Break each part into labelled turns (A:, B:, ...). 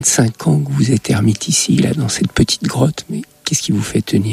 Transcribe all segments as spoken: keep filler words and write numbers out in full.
A: Cinq ans que vous êtes ermite ici, là, dans cette petite grotte, mais qu'est-ce qui vous fait tenir ?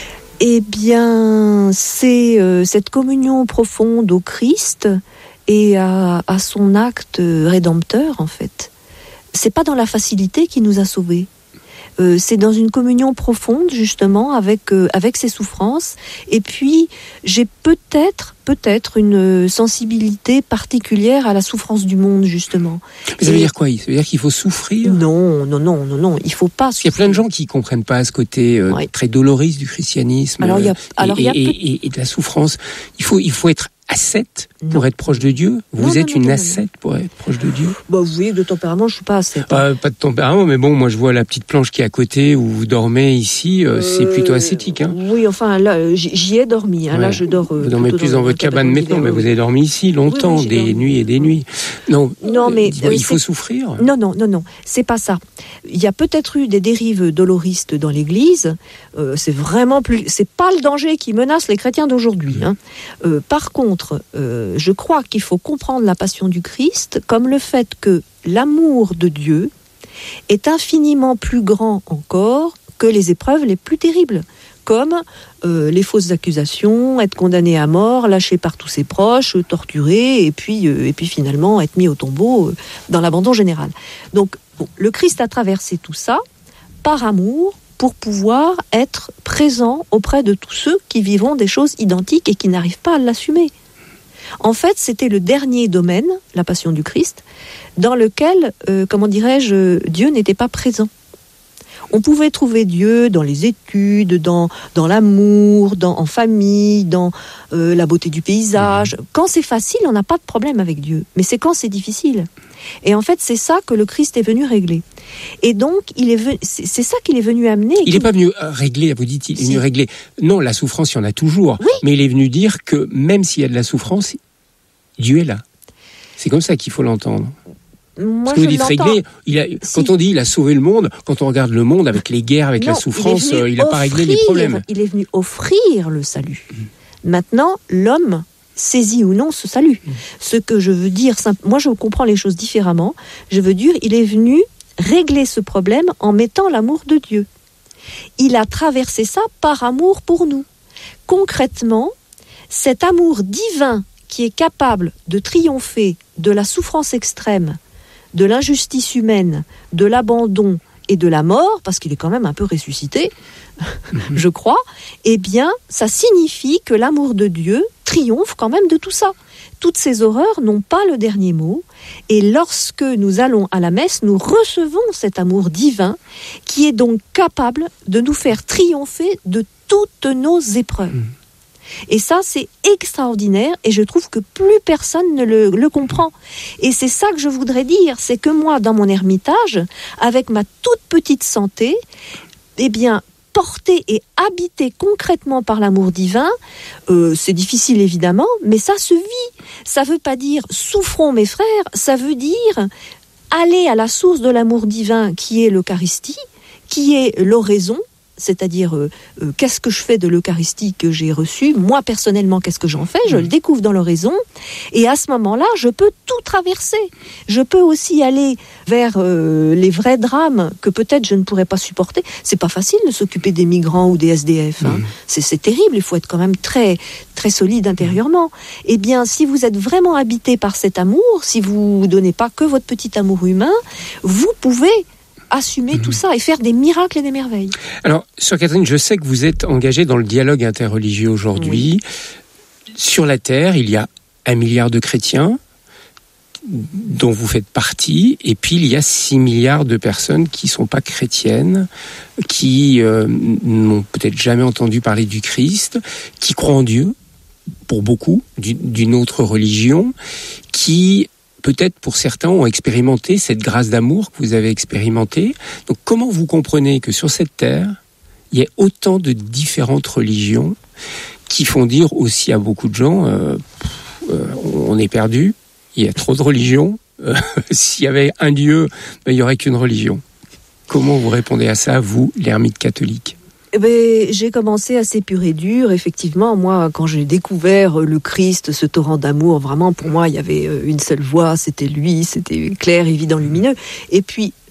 B: Eh bien, c'est euh, cette communion profonde au Christ et à, à son acte rédempteur, en fait. C'est pas dans la facilité qui nous a sauvés. Euh, c'est dans une communion profonde, justement, avec, euh, avec ses souffrances. Et puis, j'ai peut-être, peut-être une sensibilité particulière à la souffrance du monde, justement.
A: Mais ça veut
B: Et...
A: dire quoi ? Ça veut dire qu'il faut souffrir ?
B: Non, non, non, non, non, il faut pas
A: Parce qu'il y a plein de gens qui comprennent pas ce côté euh, ouais. très doloriste du christianisme
B: alors, il y a, alors,
A: et,
B: il y a
A: et,
B: peu...
A: et, et de la souffrance. Il faut, il faut être ascète pour être proche de Dieu. Vous
B: non,
A: êtes
B: non,
A: une
B: non, non,
A: ascète
B: non.
A: pour être proche de Dieu.
B: Bah, vous voyez, de tempérament, je suis pas ascète. Hein.
A: Euh, pas de tempérament, mais bon, moi je vois la petite planche qui est à côté où vous dormez ici. Euh, euh, c'est plutôt ascétique. Hein.
B: Oui, enfin là, j'y ai dormi. Hein. Ouais. Là, je dors. Euh,
A: vous dormez plus dans, dans votre cabane maintenant, mais vous avez dormi ici longtemps, oui, oui, des dormi. nuits et des nuits. Non,
B: non mais
A: euh, il faut souffrir.
B: Non, non, non, non, c'est pas ça. Il y a peut-être eu des dérives doloristes dans l'Église. Euh, c'est vraiment plus. C'est pas le danger qui menace les chrétiens d'aujourd'hui. Hein. Euh, par contre, euh, je crois qu'il faut comprendre la passion du Christ comme le fait que l'amour de Dieu est infiniment plus grand encore que les épreuves les plus terribles, comme euh, les fausses accusations, être condamné à mort, lâché par tous ses proches, torturé, et puis, euh, et puis finalement être mis au tombeau euh, dans l'abandon général. Donc, bon, le Christ a traversé tout ça par amour pour pouvoir être présent auprès de tous ceux qui vivront des choses identiques et qui n'arrivent pas à l'assumer. En fait, c'était le dernier domaine, la passion du Christ, dans lequel, euh, comment dirais-je, Dieu n'était pas présent. On pouvait trouver Dieu dans les études, dans, dans l'amour, dans, en famille, dans euh, la beauté du paysage. Quand c'est facile, on n'a pas de problème avec Dieu. Mais c'est quand c'est difficile. Et en fait, c'est ça que le Christ est venu régler. Et donc, il est venu, c'est, c'est ça qu'il est venu amener.
A: Il n'est pas venu régler, vous dites, il est si. venu régler. Non, la souffrance, il y en a toujours. Oui. Mais il est venu dire que même s'il y a de la souffrance, Dieu est là. C'est comme ça qu'il faut l'entendre.
B: Moi,
A: Parce que vous dites régler, il a, si. Quand on dit il a sauvé le monde, quand on regarde le monde avec les guerres, avec non, la souffrance, il n'a pas réglé les problèmes.
B: Il est venu offrir le salut. Mmh. Maintenant, l'homme saisit ou non ce salut. Mmh. Ce que je veux dire, moi je comprends les choses différemment. Je veux dire, il est venu régler ce problème en mettant l'amour de Dieu. Il a traversé ça par amour pour nous. Concrètement, cet amour divin qui est capable de triompher de la souffrance extrême, de l'injustice humaine, de l'abandon et de la mort, parce qu'il est quand même un peu ressuscité, mmh. je crois, eh bien, ça signifie que l'amour de Dieu triomphe quand même de tout ça. Toutes ces horreurs n'ont pas le dernier mot, et lorsque nous allons à la messe, nous recevons cet amour divin qui est donc capable de nous faire triompher de toutes nos épreuves. Mmh. Et ça, c'est extraordinaire et je trouve que plus personne ne le, le comprend. Et c'est ça que je voudrais dire, c'est que moi, dans mon ermitage, avec ma toute petite santé, eh bien, porté et habité concrètement par l'amour divin, euh, c'est difficile évidemment, mais ça se vit. Ça ne veut pas dire « souffrons mes frères », ça veut dire aller à la source de l'amour divin qui est l'Eucharistie, qui est l'oraison, c'est-à-dire euh, euh, qu'est-ce que je fais de l'Eucharistie que j'ai reçue, moi personnellement qu'est-ce que j'en fais, je le découvre dans l'oraison, et à ce moment-là je peux tout traverser. Je peux aussi aller vers euh, les vrais drames que peut-être je ne pourrais pas supporter. C'est pas facile de s'occuper des migrants ou des S D F, hein. Mmh. c'est, c'est terrible, il faut être quand même très, très solide intérieurement. Eh bien, si vous êtes vraiment habité par cet amour, si vous ne donnez pas que votre petit amour humain, vous pouvez assumer mmh. tout ça et faire des miracles et des merveilles.
A: Alors, Sœur Catherine, je sais que vous êtes engagée dans le dialogue interreligieux aujourd'hui. Oui. Sur la Terre, il y a un milliard de chrétiens dont vous faites partie, et puis il y a six milliards de personnes qui ne sont pas chrétiennes, qui euh, n'ont peut-être jamais entendu parler du Christ, qui croient en Dieu, pour beaucoup, d'une autre religion, qui peut-être pour certains ont expérimenté cette grâce d'amour que vous avez expérimentée. Donc comment vous comprenez que sur cette terre, il y a autant de différentes religions qui font dire aussi à beaucoup de gens euh, euh, on est perdu, il y a trop de religions, euh, s'il y avait un Dieu, ben, il n'y aurait qu'une religion. Comment vous répondez à ça, vous, l'ermite catholique ?
B: Eh ben, j'ai commencé assez pur et dur, effectivement. Moi, quand j'ai découvert le Christ, ce torrent d'amour, vraiment, pour moi, il y avait une seule voie, c'était lui, c'était clair, évident, lumineux. Et puis,